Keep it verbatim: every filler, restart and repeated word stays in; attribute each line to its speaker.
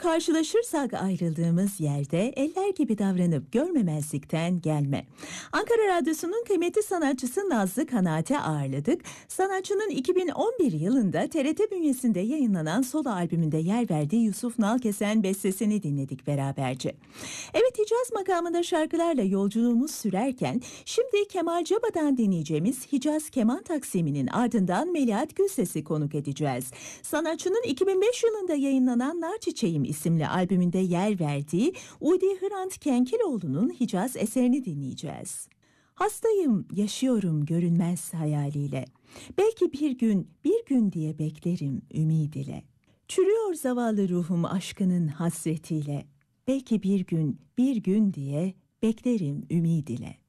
Speaker 1: karşılaşırsak ayrıldığımız yerde eller gibi davranıp görmemezlikten gelme. Ankara Radyosu'nun kıymetli sanatçısı Nazlı Kanaat'i ağırladık. Sanatçının iki bin on bir yılında T R T bünyesinde yayınlanan solo albümünde yer verdiği Yusuf Nalkesen bestesini dinledik beraberce. Evet, Hicaz makamında şarkılarla yolculuğumuz sürerken şimdi Kemal Caba'dan dinleyeceğimiz Hicaz Keman Taksimi'nin ardından Melihat Gülses'i konuk edeceğiz. Sanatçının iki bin beş yılında yayınlanan Nar Çiçeğim isimli albümünde yer verdiği Udi Hrant Kenkiloğlu'nun Hicaz eserini dinleyeceğiz. Hastayım, yaşıyorum görünmez hayaliyle. Belki bir gün, bir gün diye beklerim ümid ile. Çürüyor zavallı ruhum aşkının hasretiyle. Belki bir gün, bir gün diye beklerim ümid ile.